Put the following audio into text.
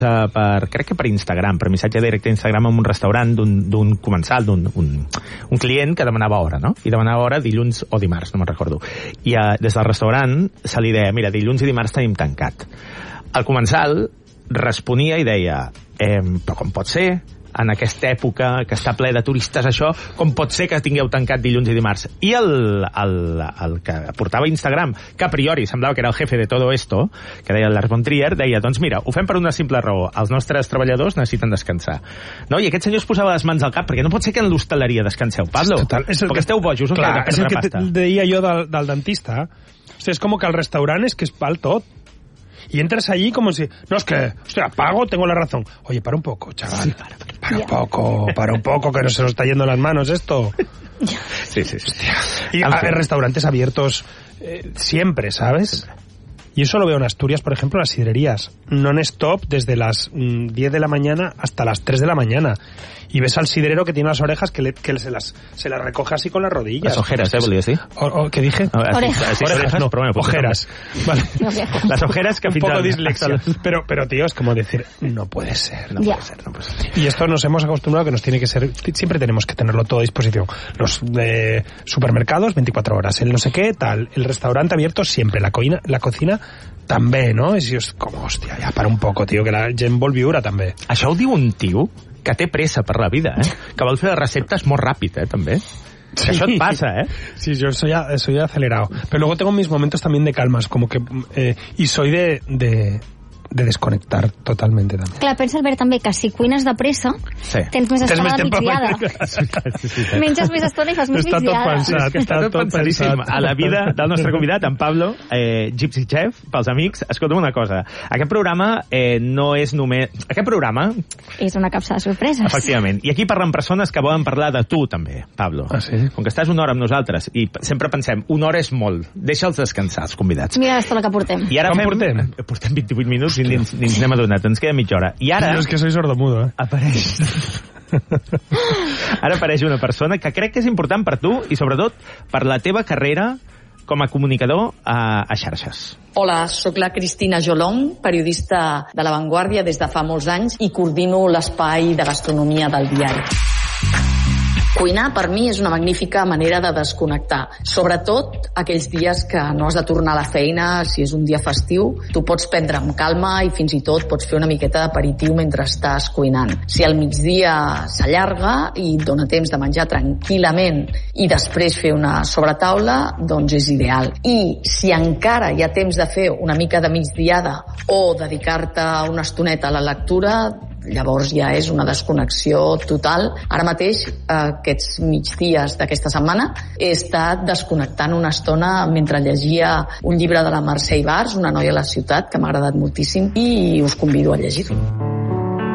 crec que per Instagram, per missatge directe a Instagram en un restaurant d'un comensal, un client que demanava hora, no? I demanava hora dilluns o dimarts, no me'n recordo. I des del restaurant se li deia, mira, dilluns i dimarts tenim tancat. El comensal responia i deia, però com pot ser? En aquesta època que està ple de turistes, això, com pot ser que tingueu tancat dilluns i dimarts? I el que portava Instagram, que a priori semblava que era el jefe de todo esto, que deia Lars von Trier, deia, doncs mira, ho fem per una simple raó, els nostres treballadors necessiten descansar. No? I aquest senyor es posava les mans al cap, perquè no pot ser que en l'hostaleria descanseu, Pablo, perquè esteu bojos. Clar, és el que deia jo del dentista. És com que el restaurant és que es val tot. Y entras allí como si... No, es que... Hostia, pago, tengo la razón. Oye, para un poco, chaval. Sí, para un poco, que no se nos está yendo las manos esto. Sí. Y hay restaurantes abiertos siempre, ¿sabes? Y eso lo veo en Asturias, por ejemplo, las sidrerías. Non-stop desde las 10 de la mañana hasta las 3 de la mañana. Y ves al sidrero que tiene las orejas que se las recoge así con las rodillas. Las ojeras, volia decir? ¿Qué dije? Orejas, no, però ojeras. Vale. Las ojeras que un poco dislexia. Pero, tío, es como decir, no puede ser. No puede ser. Y esto nos hemos acostumbrado que nos tiene que ser... Siempre tenemos que tenerlo todo a disposición. Los supermercados, 24 horas. El no sé qué, tal. El restaurante abierto siempre. La cocina també, no? És com, hòstia, ja para un poco, tío, que la gent vol viure també. Això ho diu un tio que té pressa per la vida, que vol fer receptes molt ràpid, també. Sí. Això et passa, Sí, yo soy acelerado. Pero luego tengo mis momentos también de calmas, como que... y soy de desconectar totalment també. Clar, pensa, Albert, també que si cuines de pressa, tens més estona de migdiada. Menges més estona i fas més migdiada. Està tot pensadíssim. A la vida del nostre convidat, en Pablo, Gypsy Chef, pels amics, escolta'm una cosa. Aquest programa no és només... Aquest programa... És una capsa de sorpreses. Efectivament. I aquí parlen persones que volen parlar de tu, també, Pablo. Ah, sí? Com que estàs una hora amb nosaltres i sempre pensem, una hora és molt. Deixa'ls descansar, els convidats. Mira l'estona que portem. I ara portem 28 minuts i ni ens n'hem adonat, ens queda mitja hora. I ara... No, és que soy sordomudo, Ara apareix una persona que crec que és important per tu i sobretot per la teva carrera com a comunicador a xarxes. Hola, sóc la Cristina Jolong, periodista de La Vanguardia des de fa molts anys i coordino l'espai de gastronomia del diari. Cuinar, per mi, és una magnífica manera de desconnectar. Sobretot aquells dies que no has de tornar a la feina, si és un dia festiu, tu pots prendre amb calma i fins i tot pots fer una miqueta d'aperitiu mentre estàs cuinant. Si el migdia s'allarga i et dona temps de menjar tranquil·lament i després fer una sobretaula, doncs és ideal. I si encara hi ha temps de fer una mica de migdiada o dedicar-te una estoneta a la lectura, llavors ja és una desconnexió total. Ara mateix, aquests migdies d'aquesta setmana, he estat desconnectant una estona mentre llegia un llibre de la Mercè Ibars, una noia a la ciutat, que m'ha agradat moltíssim, i us convido a llegir-lo.